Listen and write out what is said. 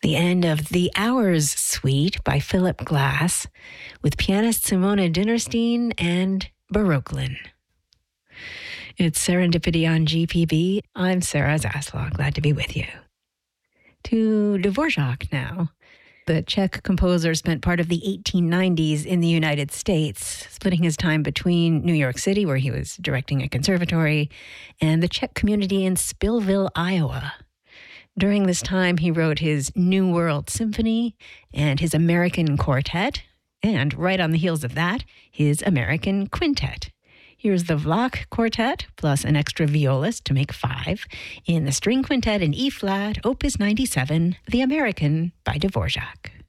The end of The Hours Suite by Philip Glass with pianist Simona Dinnerstein and Baroquelin. It's Serendipity on GPB. I'm Sarah Zaslaw. Glad to be with you. To Dvorak now. The Czech composer spent part of the 1890s in the United States, splitting his time between New York City, where he was directing a conservatory, and the Czech community in Spillville, Iowa. During this time, he wrote his New World Symphony and his American Quartet, and right on the heels of that, his American Quintet. Here's the Vlach Quartet, plus an extra violist to make 5, in the String Quintet in E-flat, Opus 97, The American by Dvorak.